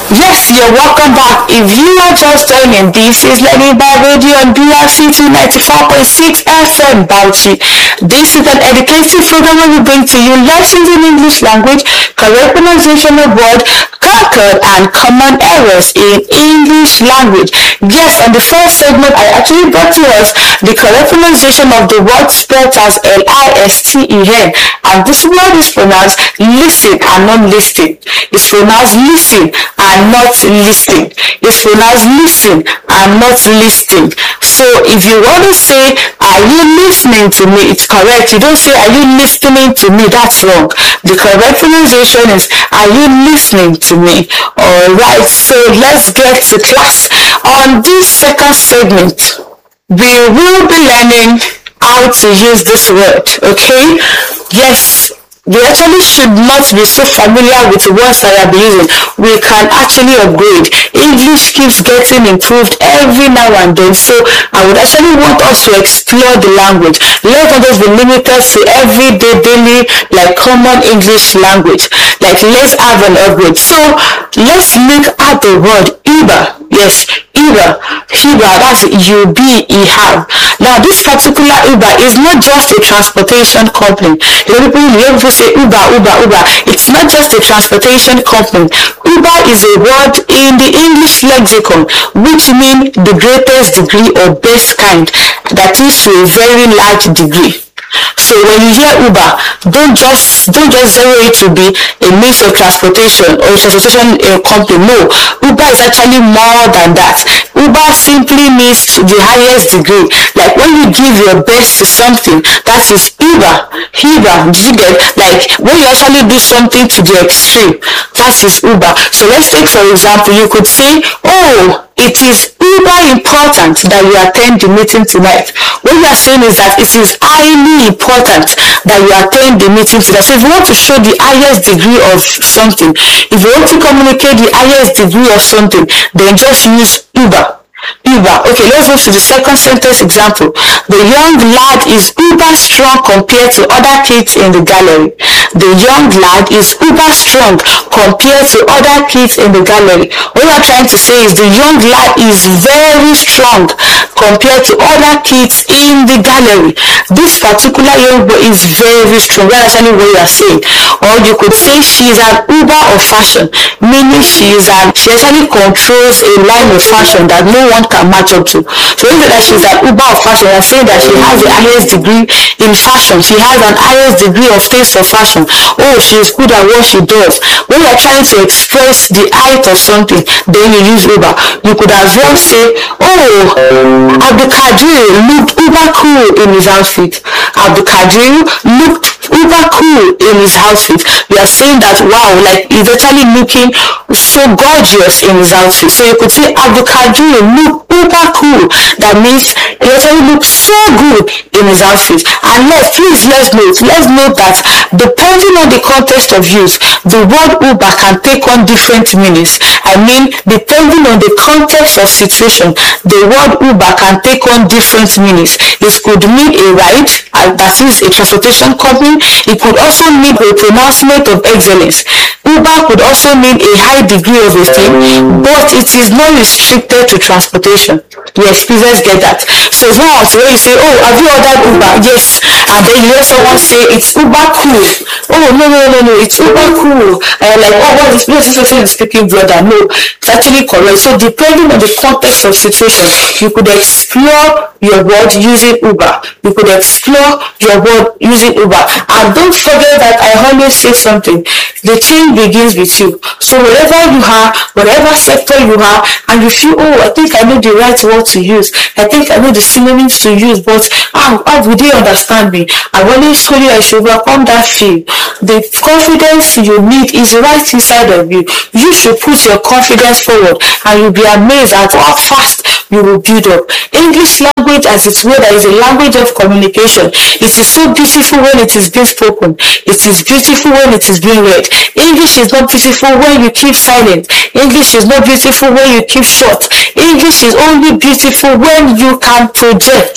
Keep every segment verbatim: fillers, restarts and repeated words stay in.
Yes, you're welcome back. If you are just joining, this is Learning by Radio on B R C two ninety-four point six F M Bauchi. This is an educative program where we bring to you lessons in English language, correct pronunciation of word, concord and common errors in English language. Yes, on the first segment, I actually brought to us the correct pronunciation of the word spelled as L I S T E N. And this word is pronounced listen and not listing. It's pronounced listen and not listening. It's pronounced listen and not listening. So if you want to say, are you listening to me? It's correct. You don't say, are you listening to me? That's wrong. The correct pronunciation is, are you listening to me? Alright, so let's get to class. On this second segment, we will be learning how to use this word, okay? Yes, we actually should not be so familiar with words that I'll be using. We can actually upgrade. English keeps getting improved every now and then. So I would actually want us to explore the language. Let not just be limited to everyday, daily, like common English language. Like let's have an upgrade. So let's look at the word Uber. Yes, Uber. Uber, that's U B E R. Now this particular Uber is not just a transportation company. You know, people, you know, people say Uber, Uber, Uber. It's not just a transportation company. Uber is a word in the English lexicon which means the greatest degree or best kind, that is to a very large degree. So when you hear Uber, don't just don't just zero it to be a means of transportation or a transportation uh, company. No, Uber is actually more than that. Uber simply means the highest degree. Like when you give your best to something, that is Uber. Uber, did you get? Like when you actually do something to the extreme, that is Uber. So let's take for example, you could say, oh, it is uber important that you attend the meeting tonight. What we are saying is that it is highly important that you attend the meeting tonight. So if you want to show the highest degree of something, if you want to communicate the highest degree of something, then just use Uber. Uber. Okay, let's move to the second sentence example. The young lad is uber strong compared to other kids in the gallery. The young lad is uber strong compared to other kids in the gallery. What we are trying to say is the young lad is very strong compared to other kids in the gallery. This particular young boy is very strong. That's actually what you are saying. Or you could say she is an uber of fashion, meaning she is an she actually controls a line of fashion that no one can match up to. So when you say that she's an uber of fashion, you're saying that she has the highest degree in fashion. She has an highest degree of taste for fashion. Oh, she is good at what she does. When you're trying to express the height of something, then you use uber. You could as well say, oh, Abdul Kadir looked uber cool in his outfit. Abdul Kadir looked uber cool in his outfit. We are saying that, wow, like he's actually looking so gorgeous in his outfit. So you could say Abdul Kadir look uber cool. That means he actually looks so good in his outfit. And let's please let's note let's note that depending on the context of use, the word uber can take on different meanings. I mean, depending on the context of situation, the word uber can take on different meanings. It could mean a ride, and that is a transportation company. It could also mean a pronouncement of excellence. Uber could also mean a high degree of esteem, but it is not restricted to transportation. Yes, please let's get that. So it's not until when you say, oh, have you ordered Uber? Yes. And then you hear someone say, it's Uber cool. Oh, no, no, no, no, it's Uber cool. And like, oh, what is this person speaking brother? No, it's actually correct. So depending on the context of situation, you could explore your word using Uber. You could explore your word using Uber. And don't forget that I always say something. The change begins with you. So wherever you are, whatever sector you are, and you feel, oh, I think I know the right word to use. I think I know the synonyms to use, but how, how would they understand me? I always told you I should overcome that fear. The confidence you need is right inside of you. You should put your confidence forward, and you'll be amazed at how fast you will build up. English language as its word is a language of communication. It is so beautiful when it is being spoken. It is beautiful when it is being read. English is not beautiful when you keep silent. English is not beautiful when you keep short. English is only beautiful when you can project.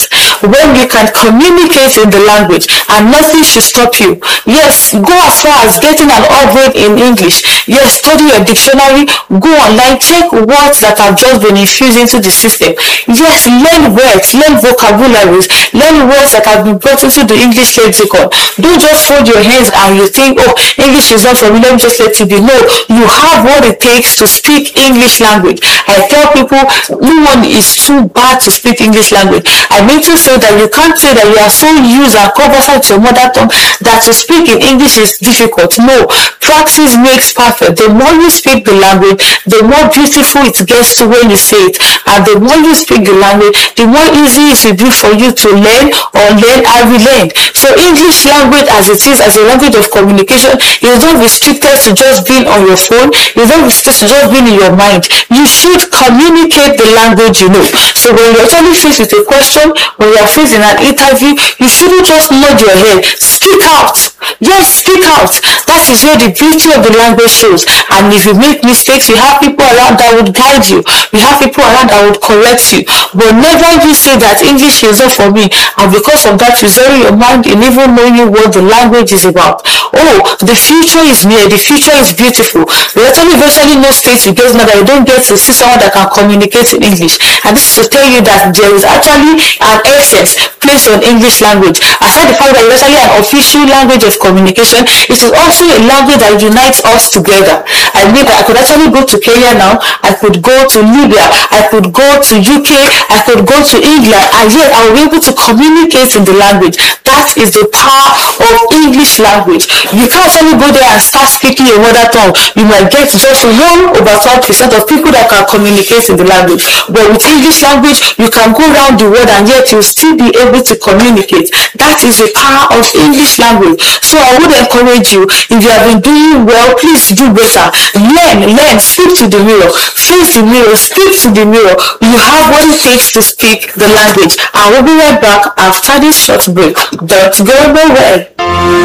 when you can communicate in the language and nothing should stop you. Yes, go as far as getting an upgrade in English. Yes, study your dictionary, go online, check words that have just been infused into the system. Yes, learn words, learn vocabularies, learn words that have been brought into the English lexicon. Don't just fold your hands and you think, oh, English is not for me, let me just let it be. No, you have what it takes to speak English language. I tell people, no one is too bad to speak English language. I mean to say that you can't say that you are so used and conversant to your mother tongue that to speak in English is difficult. No, practice makes perfect. The more you speak the language, the more beautiful it gets to when you say it. And the more you speak the language, the more easy it will be for you to learn or learn and relearn. So English language as it is, as a language of communication, is not restricted to just being on your phone. It's not restricted to just being in your mind. You should communicate the language you know. So when you're actually faced with a question, when you're faced in an interview, you shouldn't just nod your head. Speak out. Yes, speak out. That is where the beauty of the language shows. And if you make mistakes, you have people around that would guide you. You have people around that would correct you. But never you say that English is not for me, and because of that you zero your mind in even knowing what the language is about. Oh, the future is near. The future is beautiful. There are actually virtually no states you get now that you don't get to see someone that can communicate in English. And this is to tell you that there is actually an essence placed on English language. Aside the fact that it's actually an official language of communication, it is also a language that unites us together. I mean, I could actually go to Kenya now, I could go to Libya, I could go to U K, I could go to England, and yet I will be able to communicate in the language. That is the power of English language. You can't actually go there and start speaking your mother tongue. You might get just one over five percent of people that can communicate in the language. But with English language, you can go around the world and yet you'll still be able to communicate. That is the power of English language. So I would encourage you, if you have been doing well, please do better. Learn, learn, speak to the mirror, face the mirror, speak to the mirror. You have what it takes to speak the language. I will be right back after this short break. Don't go nowhere.